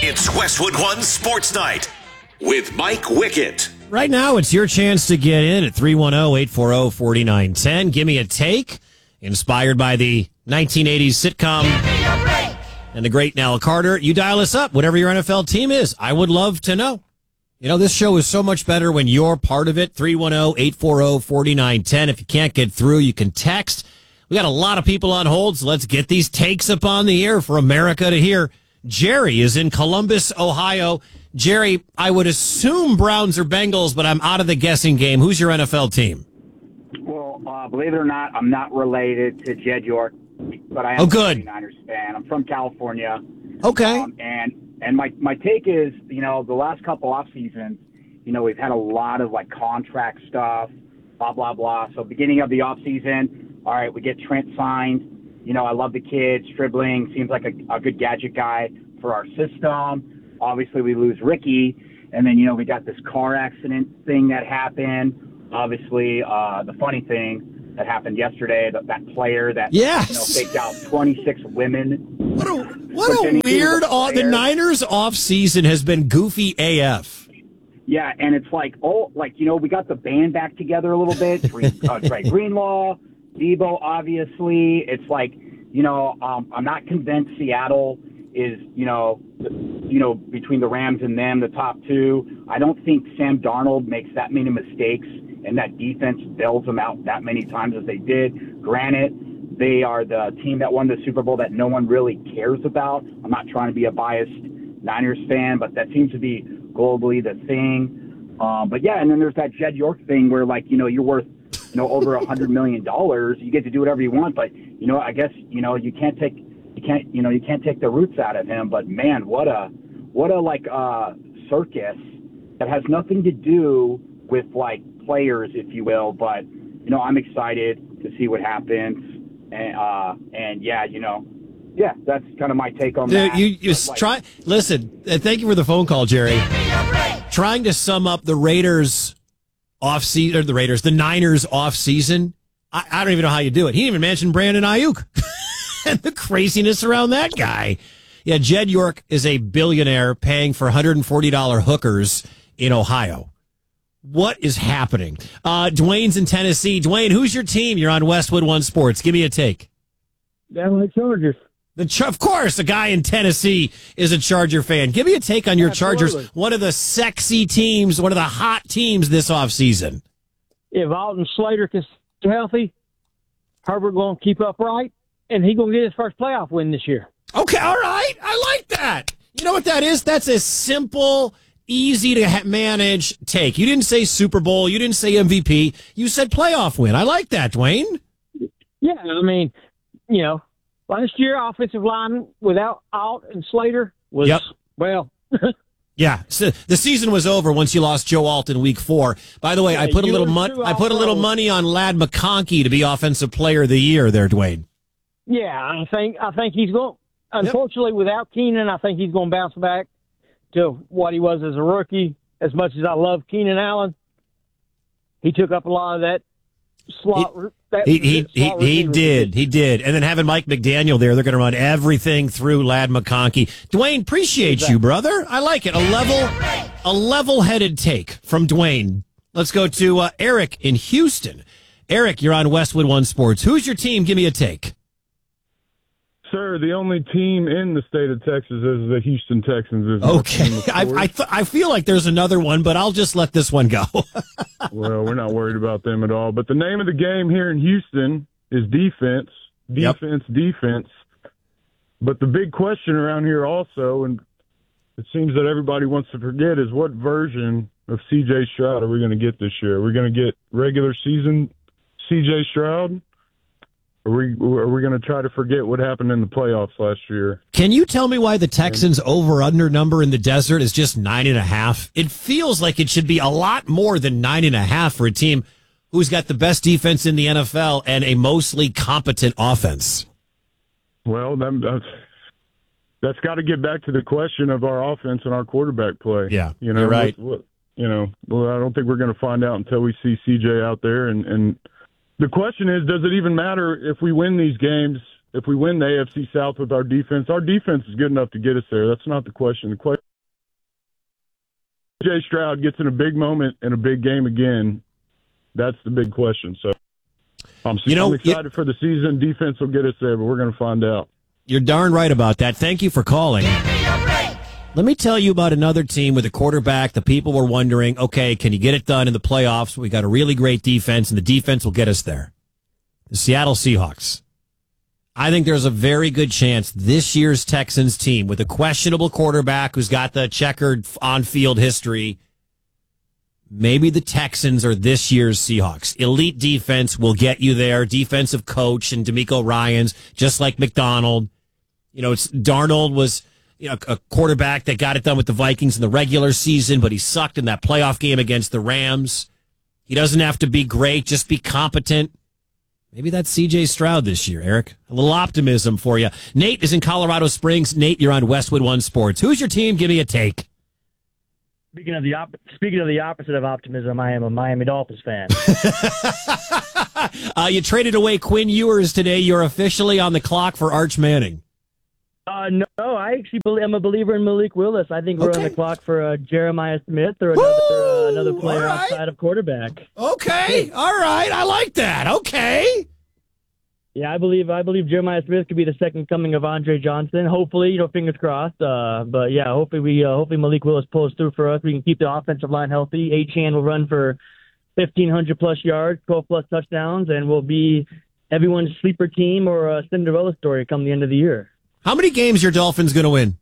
It's Westwood One Sports Night with Mike Wickett. Right now, it's your chance to get in at 310-840-4910. Give me a take. Inspired by the 1980s sitcom and the great Nell Carter. You dial us up, whatever your NFL team is. I would love to know. You know, this show is so much better when you're part of it. 310-840-4910. If you can't get through, you can text. We got a lot of people on hold, so let's get these takes up on the air for America to hear. Jerry is in Columbus, Ohio. Jerry, I would assume Browns or Bengals, but I'm out of the guessing game. Who's your NFL team? Well, believe it or not, I'm not related to Jed York, but I am a a 49ers good fan. I'm from California. Okay. And my take is, you know, the last couple off seasons, you know, we've had a lot of like contract stuff, blah, blah, blah. So beginning of the off season, all right, we get Trent signed. You know, I love the kid. Stribling seems like a good gadget guy for our system. Obviously, we lose Ricky. And then, you know, we got this car accident thing that happened. Obviously, the funny thing that happened yesterday, that player that faked out 26 women. What a weird the Niners off season has been goofy AF. Yeah, and it's like, you know, we got the band back together a little bit. Trey Greenlaw, Debo, obviously. It's like, you know, I'm not convinced Seattle is, you know, between the Rams and them, the top two. I don't think Sam Darnold makes that many mistakes, and that defense bails them out that many times as they did. Granted, they are the team that won the Super Bowl that no one really cares about. I'm not trying to be a biased Niners fan, but that seems to be globally the thing. But yeah, and then there's that Jed York thing where, like, you know, you're worth, you know, over $100 million. You get to do whatever you want, but, you know, I guess, you know, you can't take the roots out of him. But man, what a circus that has nothing to do with like players, if you will. But, you know, I'm excited to see what happens. And yeah, you know, yeah, that's kind of my take on that. Listen, thank you for the phone call, Jerry. Trying to sum up the Niners off season. I don't even know how you do it. He didn't even mention Brandon Ayuk and the craziness around that guy. Yeah, Jed York is a billionaire paying for $140 hookers in Ohio. What is happening? Dwayne's in Tennessee. Dwayne, who's your team? You're on Westwood One Sports. Give me a take. Definitely Chargers. Of course, a guy in Tennessee is a Charger fan. Give me a take on your Absolutely. Chargers, one of the sexy teams, one of the hot teams this offseason. If Alton Slater can stay healthy, Herbert going to keep upright, and he's going to get his first playoff win this year. Okay, all right. I like that. You know what that is? That's a simple, easy to manage take. You didn't say Super Bowl. You didn't say MVP. You said playoff win. I like that, Dwayne. Yeah, I mean, you know, last year offensive line without Alt and Slater was, well. Yeah, so the season was over once you lost Joe Alt in week 4. By the way, I put a little money on Ladd McConkey to be offensive player of the year there, Dwayne. Yeah, I think he's going. Unfortunately, without Keenan, I think he's going to bounce back to what he was as a rookie. As much as I love Keenan Allen, he took up a lot of that slot. He did. And then having Mike McDaniel there, they're going to run everything through Ladd McConkey. Dwayne, appreciate you, brother. I like it. A level-headed take from Dwayne. Let's go to Eric in Houston. Eric, you're on Westwood One Sports. Who's your team? Give me a take. Sir, the only team in the state of Texas is the Houston Texans. Okay. I feel like there's another one, but I'll just let this one go. Well, we're not worried about them at all. But the name of the game here in Houston is defense. Defense. But the big question around here also, and it seems that everybody wants to forget, is what version of C.J. Stroud are we going to get this year? Are we going to get regular season C.J. Stroud? Are we going to try to forget what happened in the playoffs last year? Can you tell me why the Texans' over-under number in the desert is just 9.5? It feels like it should be a lot more than 9.5 for a team who's got the best defense in the NFL and a mostly competent offense. Well, that's got to get back to the question of our offense and our quarterback play. Yeah, you know, you're right. Well, I don't think we're going to find out until we see CJ out there. And the question is, does it even matter if we win these games if we win the AFC South with our defense is good enough to get us there. That's not the question. The question CJ Stroud gets in a big moment in a big game again. That's the big question. So I'm excited for the season. Defense will get us there, but we're going to find out. You're darn right about that. Thank you for calling. Let me tell you about another team with a quarterback. The people were wondering, okay, can you get it done in the playoffs? We got a really great defense, and the defense will get us there. The Seattle Seahawks. I think there's a very good chance this year's Texans team, with a questionable quarterback who's got the checkered on-field history, maybe the Texans are this year's Seahawks. Elite defense will get you there. Defensive coach and DeMeco Ryans, just like McDonald. Darnold was a quarterback that got it done with the Vikings in the regular season, but he sucked in that playoff game against the Rams. He doesn't have to be great, just be competent. Maybe that's C.J. Stroud this year, Eric. A little optimism for you. Nate is in Colorado Springs. Nate, you're on Westwood One Sports. Who's your team? Give me a take. Speaking of the opposite of optimism, I am a Miami Dolphins fan. You traded away Quinn Ewers today. You're officially on the clock for Arch Manning. No, I actually am a believer in Malik Willis. I think we're on the clock for Jeremiah Smith or another player outside of quarterback. Okay, all right, I like that. Okay. Yeah, I believe Jeremiah Smith could be the second coming of Andre Johnson. Hopefully, fingers crossed. But yeah, hopefully Malik Willis pulls through for us. We can keep the offensive line healthy. Achane will run for 1,500 plus yards, 12 plus touchdowns, and will be everyone's sleeper team or a Cinderella story come the end of the year. How many games are your Dolphins going to win?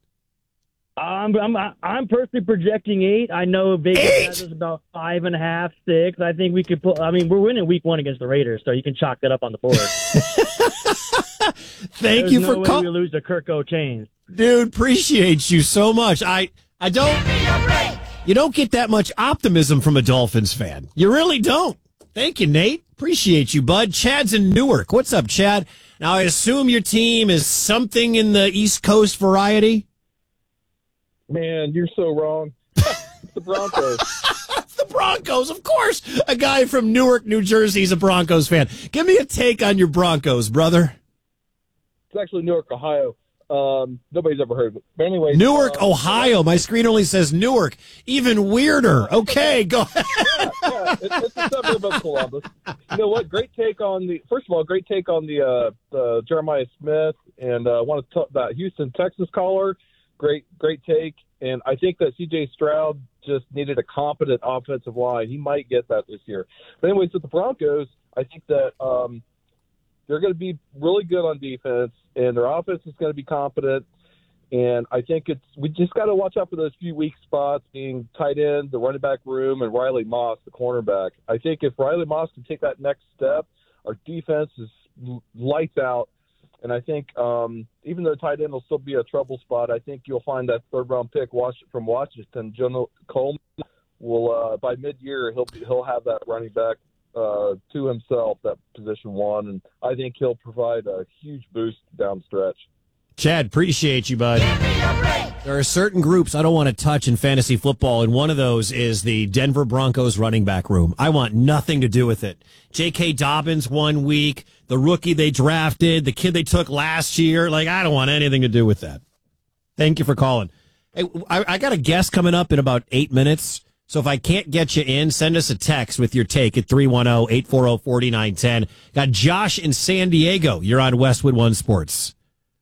I'm personally projecting 8. I know Vegas has us about 5.5, 6. I think we could put. I mean, we're winning Week 1 against the Raiders, so you can chalk that up on the board. Thank you for calling. We lose to Kirk O'Chain. Dude, appreciate you so much. I don't. You don't get that much optimism from a Dolphins fan. You really don't. Thank you, Nate. Appreciate you, bud. Chad's in Newark. What's up, Chad? Now, I assume your team is something in the East Coast variety? Man, you're so wrong. It's the Broncos. It's the Broncos, of course. A guy from Newark, New Jersey is a Broncos fan. Give me a take on your Broncos, brother. It's actually Newark, Ohio. Nobody's ever heard of it. But anyway, Newark, Ohio. My screen only says Newark. Even weirder. Okay, go ahead. Yeah, it's a suburb of Columbus. You know what? Great take on the Jeremiah Smith, and I want to talk about Houston, Texas caller. Great take. And I think that C.J. Stroud just needed a competent offensive line. He might get that this year. But anyways, with the Broncos, I think that they're going to be really good on defense, and their offense is going to be competent. And I think we just got to watch out for those few weak spots, being tight end, the running back room, and Riley Moss, the cornerback. I think if Riley Moss can take that next step, our defense is lights out. And I think even though tight end will still be a trouble spot, I think you'll find that third-round pick from Washington, Jonah Coleman, will by mid-year he'll have that running back to himself, that position one, and I think he'll provide a huge boost down the stretch. Chad, appreciate you, bud. There are certain groups I don't want to touch in fantasy football, and one of those is the Denver Broncos running back room. I want nothing to do with it. J.K. Dobbins 1 week, the rookie they drafted, the kid they took last year. I don't want anything to do with that. Thank you for calling. Hey, I got a guest coming up in about 8 minutes, so if I can't get you in, send us a text with your take at 310-840-4910. Got Josh in San Diego. You're on Westwood One Sports.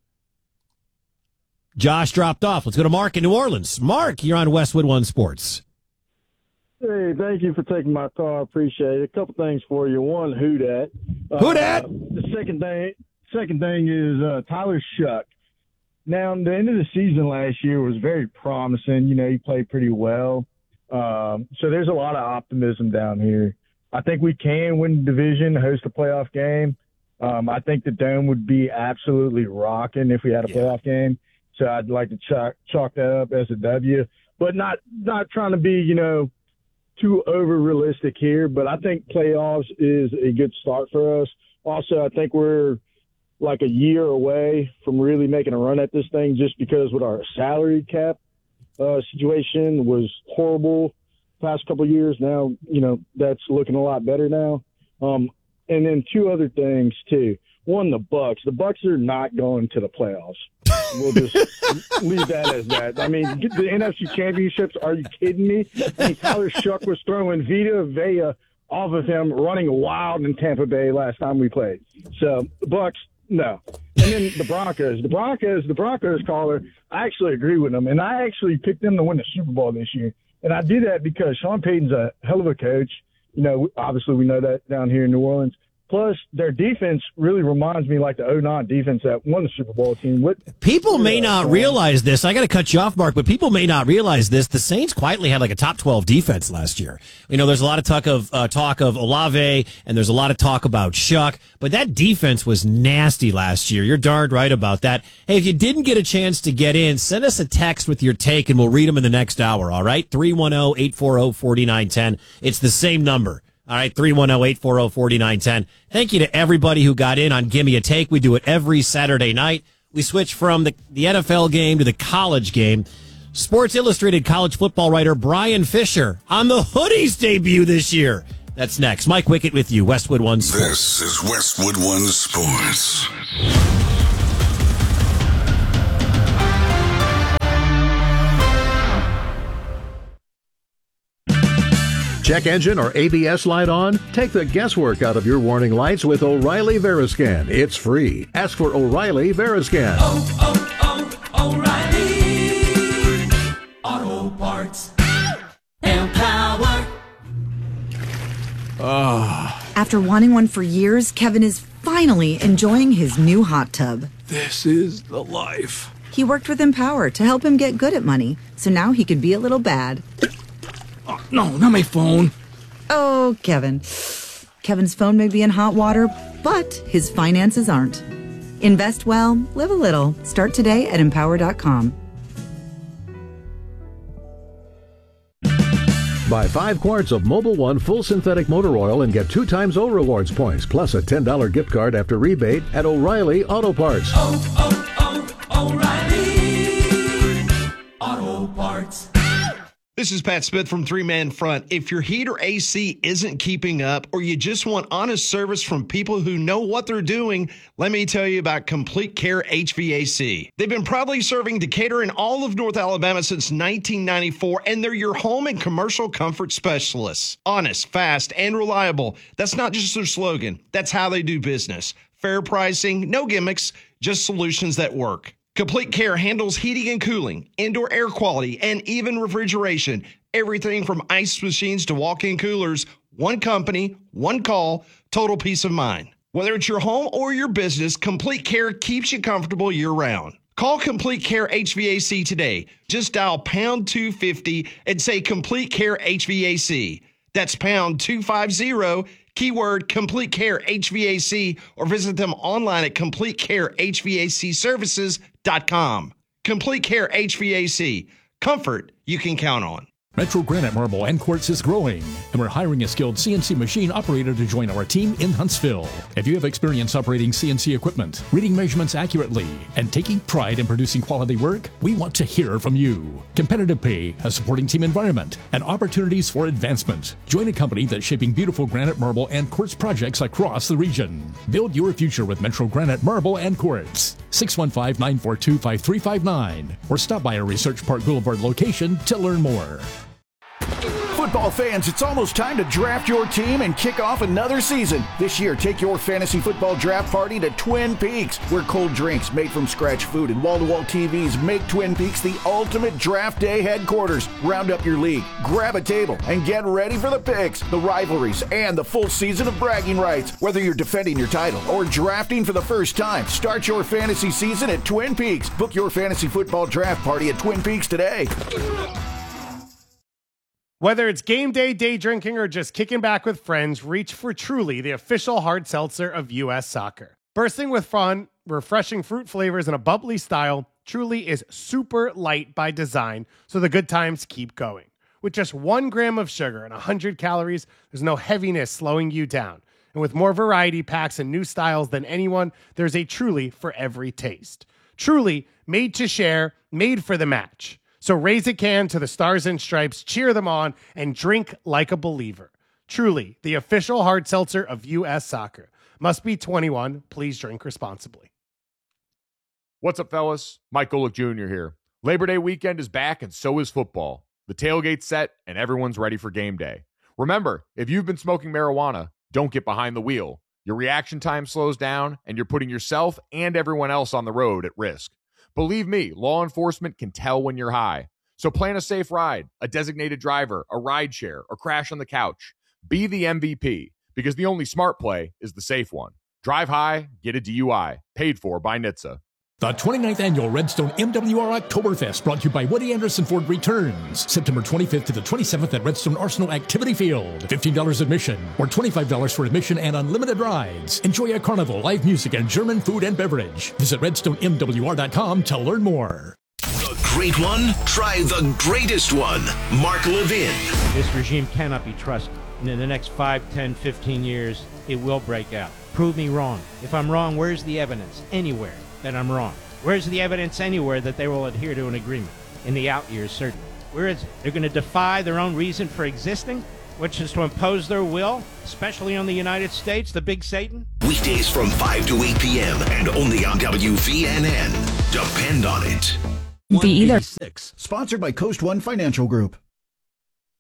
Josh dropped off. Let's go to Mark in New Orleans. Mark, you're on Westwood One Sports. Hey, thank you for taking my call. I appreciate it. A couple things for you. One, who dat? Who dat? The second thing is Tyler Shuck. Now, the end of the season last year was very promising. He played pretty well. So there's a lot of optimism down here. I think we can win the division, host a playoff game. I think the Dome would be absolutely rocking if we had a playoff game. So I'd like to chalk that up as a W, but not trying to be, too over realistic here. But I think playoffs is a good start for us. Also, I think we're like a year away from really making a run at this thing, just because with our salary cap situation was horrible past couple of years. Now, that's looking a lot better now. And then two other things too. One, the Bucks. The Bucks are not going to the playoffs. We'll just leave that as that. I mean, the NFC Championships, are you kidding me? I mean, Tyler Shuck was throwing Vita Vea off of him, running wild in Tampa Bay last time we played. So, the Bucks, no. And then the Broncos. The Broncos caller, I actually agree with them, and I actually picked them to win the Super Bowl this year. And I do that because Sean Payton's a hell of a coach. You know, obviously we know that down here in New Orleans. Plus, their defense really reminds me like the 2009 defense that won the Super Bowl team. People may not realize this. I got to cut you off, Mark, but people may not realize this. The Saints quietly had like a top 12 defense last year. You know, there's a lot of talk of Olave, and there's a lot of talk about Shuck, but that defense was nasty last year. You're darned right about that. Hey, if you didn't get a chance to get in, send us a text with your take, and we'll read them in the next hour, all right? 310-840-4910. It's the same number. All right, 310-840-4910. Thank you to everybody who got in on Gimme a Take. We do it every Saturday night. We switch from the NFL game to the college game. Sports Illustrated college football writer Brian Fisher on the Hoodies debut this year. That's next. Mike Wickett with you, Westwood One Sports. This is Westwood One Sports. Check engine or ABS light on? Take the guesswork out of your warning lights with O'Reilly Veriscan. It's free. Ask for O'Reilly Veriscan. O'Reilly Auto Parts. Empower. After wanting one for years, Kevin is finally enjoying his new hot tub. This is the life. He worked with Empower to help him get good at money, so now he can be a little bad. Oh, no, not my phone. Oh, Kevin. Kevin's phone may be in hot water, but his finances aren't. Invest well, live a little. Start today at Empower.com. Buy 5 quarts of Mobil 1 full synthetic motor oil and get 2 times O Rewards points, plus a $10 gift card after rebate at O'Reilly Auto Parts. O'Reilly Auto Parts. This is Pat Smith from Three Man Front. If your heat or AC isn't keeping up, or you just want honest service from people who know what they're doing, let me tell you about Complete Care HVAC. They've been proudly serving Decatur and all of North Alabama since 1994, and they're your home and commercial comfort specialists. Honest, fast, and reliable. That's not just their slogan. That's how they do business. Fair pricing, no gimmicks, just solutions that work. Complete Care handles heating and cooling, indoor air quality, and even refrigeration. Everything from ice machines to walk-in coolers. One company, one call, total peace of mind. Whether it's your home or your business, Complete Care keeps you comfortable year-round. Call Complete Care HVAC today. Just dial pound 250 and say Complete Care HVAC. That's pound 250, keyword Complete Care HVAC, or visit them online at CompleteCareHVACservices.com. Complete Care HVAC. Comfort you can count on. Metro Granite Marble and Quartz is growing, and we're hiring a skilled CNC machine operator to join our team in Huntsville. If you have experience operating CNC equipment, reading measurements accurately, and taking pride in producing quality work, we want to hear from you. Competitive pay, a supporting team environment, and opportunities for advancement. Join a company that's shaping beautiful granite, marble, and quartz projects across the region. Build your future with Metro Granite Marble and Quartz. 615-942-5359, or stop by our Research Park Boulevard location to learn more. Football fans, it's almost time to draft your team and kick off another season. This year, take your fantasy football draft party to Twin Peaks, where cold drinks, made from scratch food, and wall-to-wall TVs make Twin Peaks the ultimate draft day headquarters. Round up your league, grab a table, and get ready for the picks, the rivalries, and the full season of bragging rights. Whether you're defending your title or drafting for the first time, start your fantasy season at Twin Peaks. Book your fantasy football draft party at Twin Peaks today. Whether it's game day, day drinking, or just kicking back with friends, reach for Truly, the official hard seltzer of U.S. Soccer. Bursting with fun, refreshing fruit flavors, and a bubbly style, Truly is super light by design, so the good times keep going. With just 1 gram of sugar and 100 calories, there's no heaviness slowing you down. And with more variety packs and new styles than anyone, there's a Truly for every taste. Truly, made to share, made for the match. So raise a can to the Stars and Stripes, cheer them on, and drink like a believer. Truly, the official hard seltzer of U.S. Soccer. Must be 21. Please drink responsibly. What's up, fellas? Mike Golick Jr. here. Labor Day weekend is back, and so is football. The tailgate's set, and everyone's ready for game day. Remember, if you've been smoking marijuana, don't get behind the wheel. Your reaction time slows down, and you're putting yourself and everyone else on the road at risk. Believe me, law enforcement can tell when you're high. So plan a safe ride, a designated driver, a ride share, or crash on the couch. Be the MVP, because the only smart play is the safe one. Drive high, get a DUI. Paid for by NHTSA. The 29th Annual Redstone MWR Oktoberfest, brought to you by Woody Anderson Ford, returns September 25th to the 27th at Redstone Arsenal Activity Field. $15 admission or $25 for admission and unlimited rides. Enjoy a carnival, live music, and German food and beverage. Visit RedstoneMWR.com to learn more. The great one? Try the greatest one. Mark Levin. This regime cannot be trusted. And in the next 5, 10, 15 years, it will break out. Prove me wrong. If I'm wrong, where's the evidence? Anywhere that I'm wrong. Where's the evidence anywhere that they will adhere to an agreement? In the out years, certainly. Where is it? They're going to defy their own reason for existing, which is to impose their will, especially on the United States, the big Satan? Weekdays from 5 to 8 p.m. and only on WVNN. Depend on it. Be either. Sponsored by Coast One Financial Group.